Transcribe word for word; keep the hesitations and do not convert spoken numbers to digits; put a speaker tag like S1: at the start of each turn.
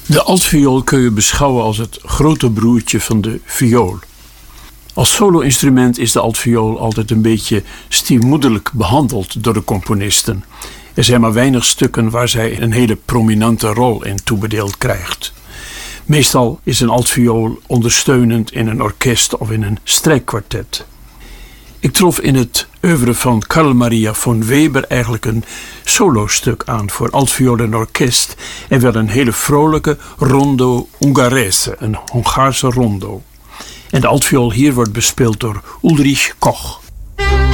S1: De altviool kun je beschouwen als het grote broertje van de viool. Als solo-instrument is de altviool altijd een beetje stiefmoederlijk behandeld door de componisten. Er zijn maar weinig stukken waar zij een hele prominente rol in toebedeeld krijgt. Meestal is een altviool ondersteunend in een orkest of in een strijkkwartet. Ik trof in het oeuvre van Carl Maria von Weber eigenlijk een solostuk aan voor altviool en orkest en wel een hele vrolijke rondo Ungarese, een Hongaarse rondo. En de altviool hier wordt bespeeld door Ulrich Koch.